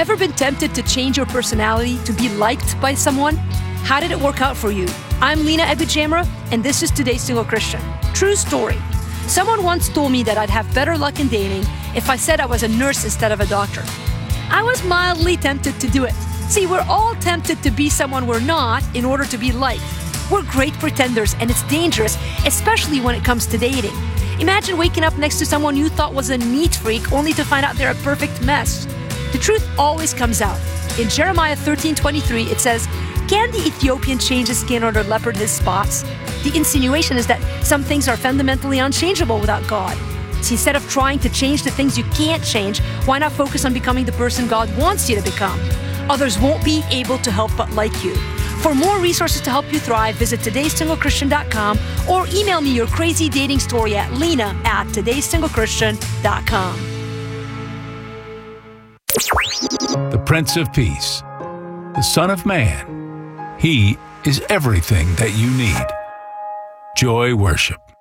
Ever been tempted to change your personality to be liked by someone? How did it work out for you? I'm Lena Ebujamra, and this is Today's Single Christian. True story. Someone once told me that I'd have better luck in dating if I said I was a nurse instead of a doctor. I was mildly tempted to do it. See, we're all tempted to be someone we're not in order to be liked. We're great pretenders, and it's dangerous, especially when it comes to dating. Imagine waking up next to someone you thought was a neat freak only to find out they're a perfect mess. The truth always comes out. In Jeremiah 13:23, it says, "Can the Ethiopian change his skin or the leopard his spots?" The insinuation is that some things are fundamentally unchangeable without God. So instead of trying to change the things you can't change, why not focus on becoming the person God wants you to become? Others won't be able to help but like you. For more resources to help you thrive, visit todaysinglechristian.com or email me your crazy dating story at lena@todaysinglechristian.com. The Prince of Peace, the Son of Man. He is everything that you need. Joy Worship.